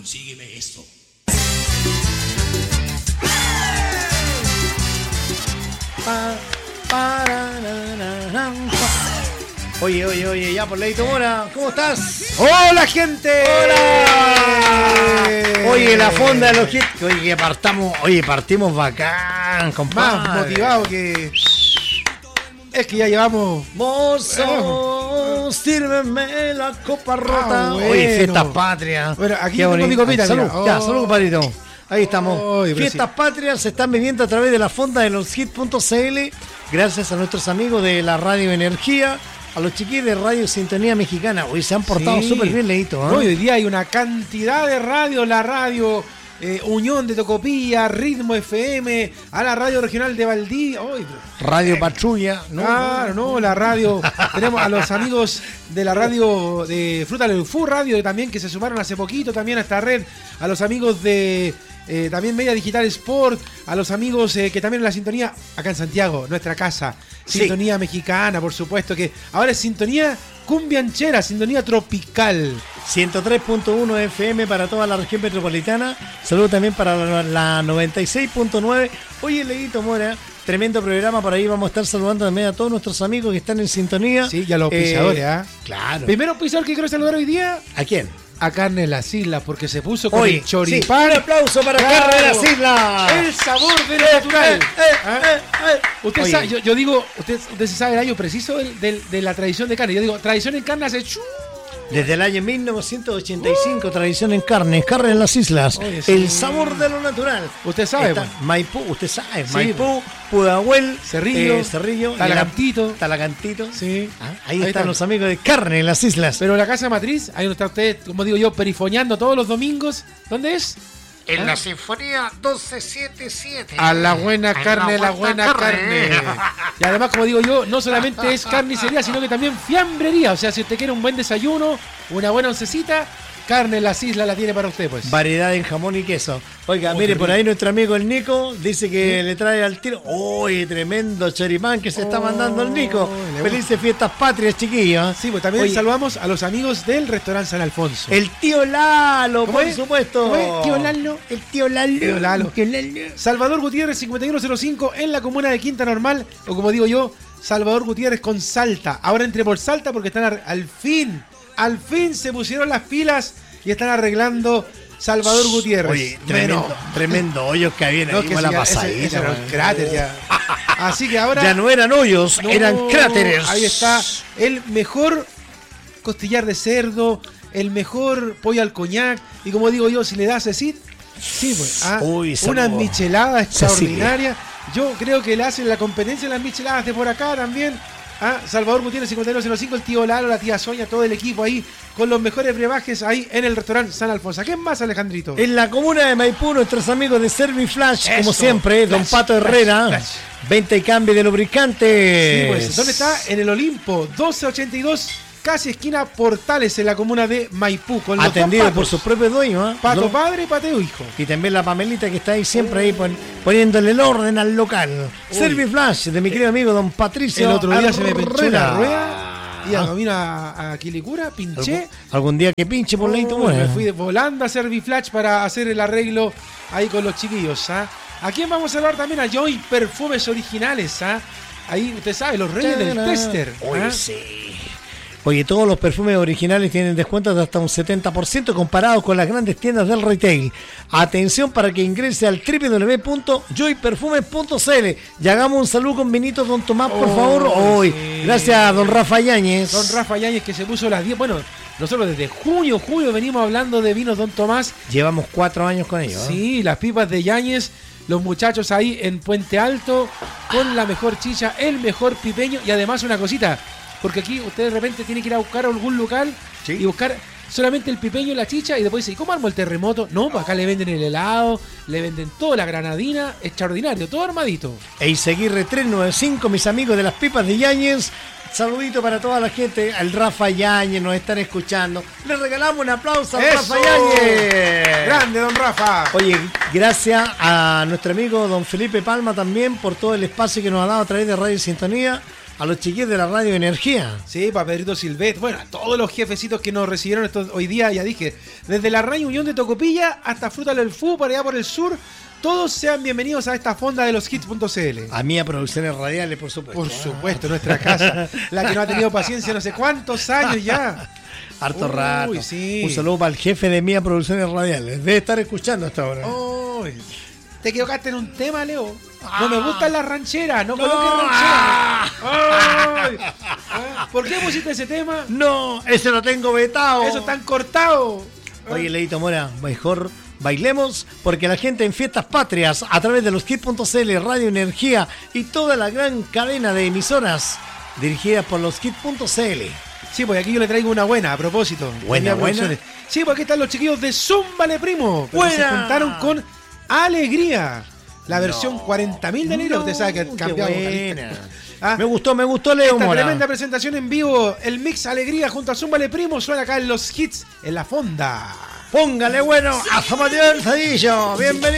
Consígueme esto. Oye, ya por Leito Mora, ¿cómo estás? ¡Hola, gente! ¡Hola! Oye, la fonda de los hits. Oye, partimos bacán, compadre. Más motivado que... Es que ya llevamos... Mozo, sírveme la copa rota. Bueno. Oye, fiestas patrias. Bueno, aquí qué tengo bonito. mi copita, Salud, mira. ya, salud, compadrito. Ahí estamos. Oye, Fiestas patrias se están viviendo a través de la fonda de los hits.cl. Gracias a nuestros amigos de la Radio Energía, a los chiquillos de Radio Sintonía Mexicana. Hoy se han portado súper bien, Leito. Hoy día hay una cantidad de radios, la radio Unión de Tocopilla, Ritmo FM, a la radio regional de Valdivia. Radio Patrulla. No, la radio. Tenemos a los amigos de la radio de Fruta del Fu Radio también, que se sumaron hace poquito también a esta red. A los amigos de también Media Digital Sport, a los amigos que también en la sintonía acá en Santiago, nuestra casa, sintonía mexicana, por supuesto, que ahora es sintonía cumbianchera, sintonía tropical. 103.1 FM para toda la región metropolitana. Saludos también para la 96.9. Oye, Leito Mora, tremendo programa. Por ahí vamos a estar saludando también a todos nuestros amigos que están en sintonía. Sí, y a los pisadores, Claro. Primero pisador que quiero saludar hoy día. ¿A quién? A Carne de las Islas, porque se puso con Hoy, el choripán. Sí, un aplauso para Carne de las Islas. El sabor de lo natural. Usted sabe, yo digo, usted se sabe el año preciso de la tradición de carne. Yo digo, tradición en carne hace... Desde el año 1985, tradición en carne en las islas. Oye, sí. El sabor de lo natural. Usted sabe, está pues. Maipú, usted sabe. Sí, Maipú, Pudahuel, Cerrillo, Talagantito. Sí. Ahí están los amigos de Carne en las islas. Pero la casa matriz, ahí donde está usted, como digo yo, perifoneando todos los domingos. ¿Dónde es? En la Sinfonía 1277. A la buena carne, la buena carne. Y además, como digo yo, no solamente es carnicería, sino que también fiambrería. O sea, si usted quiere un buen desayuno, una buena oncecita, Carne en las Islas la tiene para usted, pues. Variedad en jamón y queso. Oiga, mire, por ahí nuestro amigo el Nico dice que le trae al tiro. ¡Uy, tremendo choripán que se está mandando el Nico! Felices fiestas patrias, chiquillos. Sí, pues también saludamos a los amigos del restaurante San Alfonso. El tío Lalo, por supuesto. ¿Tío Lalo? El tío Lalo. Salvador Gutiérrez, 5105, en la comuna de Quinta Normal, o como digo yo, Salvador Gutiérrez con Salta. Ahora entré por Salta porque están al fin se pusieron las pilas y están arreglando Salvador Gutiérrez. Oye, tremendo hoyos que había ahí con la pasadita. Ese era un cráter ya. Así que ahora... Ya no eran hoyos, eran cráteres. Ahí está el mejor costillar de cerdo, el mejor pollo al coñac. Y como digo yo, si le das Cecit, sí, pues, una michelada extraordinaria. Yo creo que le hacen la competencia en las micheladas de por acá también. Salvador Gutiérrez 5105, el tío Lalo, la tía Sonia, todo el equipo ahí con los mejores brebajes ahí en el restaurante San Alfonso. ¿Qué más, Alejandrito? En la comuna de Maipú, nuestros amigos de Serviflash, como siempre, Don Pato Herrera, venta y cambio de lubricantes. Sí, pues, ¿dónde está? En el Olimpo, 1282, casi esquina Portales, en la comuna de Maipú. Con los atendido por sus propios dueños. Pato padre y Pateo hijo. Y también la Pamelita que está ahí siempre ahí poniéndole el orden al local. Serviflash, de mi querido amigo Don Patricio. El otro día se me pinchó la rueda. Y a camino a Quilicura, pinché. ¿Algún día que pinche por Leito Mora? Me fui volando a Serviflash para hacer el arreglo ahí con los chiquillos. ¿A quién vamos a hablar también? A Joy Perfumes Originales. Ahí usted sabe, los reyes del tester. Oye, sí. Oye, todos los perfumes originales tienen descuentos de hasta un 70% comparados con las grandes tiendas del retail. Atención para que ingrese al www.joyperfumes.cl y hagamos un saludo con Benito Don Tomás, por favor. Hoy, sí. Gracias a Don Rafa Yáñez. Don Rafa Yáñez que se puso las 10. Bueno, nosotros desde julio venimos hablando de vinos Don Tomás. Llevamos 4 años con ellos. Sí, las pipas de Yáñez. Los muchachos ahí en Puente Alto con la mejor chicha, el mejor pipeño y además una cosita. Porque aquí usted de repente tiene que ir a buscar algún local y buscar solamente el pipeño y la chicha y después dice, ¿y cómo armo el terremoto? No, pues acá le venden el helado, le venden toda la granadina, extraordinario, todo armadito. Eiseguirre 395, mis amigos de las pipas de Yáñez. Saludito para toda la gente, al Rafa Yáñez, nos están escuchando. Le regalamos un aplauso a Rafa Yáñez. Grande, don Rafa. Oye, gracias a nuestro amigo don Felipe Palma también por todo el espacio que nos ha dado a través de Radio Sintonía. a los chiquillos de la Radio Energía. Sí, para Pedrito Silvet, bueno, a todos los jefecitos que nos recibieron hoy día, ya dije, desde la Radio Unión de Tocopilla hasta Fruta del Fu, para allá por el sur, todos sean bienvenidos a esta fonda de los hits.cl. A mí, a Producciones Radiales, por supuesto. Por supuesto, nuestra casa, la que no ha tenido paciencia no sé cuántos años ya. Harto rato. Sí. Un saludo para el jefe de Mía Producciones Radiales. Debe estar escuchando hasta ahora. Uy. Te equivocaste en un tema, Leo. No me gustan las rancheras, no coloques rancheras. ¿Por qué pusiste ese tema? No, ese lo tengo vetado. Eso tan cortado. Oye, Leito Mora, mejor bailemos, porque la gente en Fiestas Patrias, a través de los Hits.cl, Radio Energía y toda la gran cadena de emisoras dirigidas por los Hits.cl. Sí, pues aquí yo le traigo una buena, a propósito. Buena. Sí, pues aquí están los chiquillos de Zúmbale Primo. Se juntaron con Alegría. La versión 40.000 de Leo. Usted sabe que han cambiado. Me gustó Leo Mora. Tremenda presentación en vivo. El mix Alegría junto a Zúmbale Primo suena acá en los hits en la fonda. Póngale bueno a Zapateado el Zadillo. Bienvenido.